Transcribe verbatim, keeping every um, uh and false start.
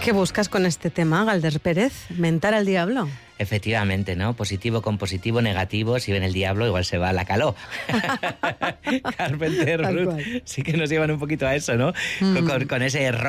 ¿Qué buscas con este tema, Galder Pérez? ¿Mentar al diablo? Efectivamente, ¿no? Positivo con positivo, negativo, si ven el diablo igual se va a la caló. Carpenter, Ruth, sí que nos llevan un poquito a eso, ¿no? Mm. Con, con ese error.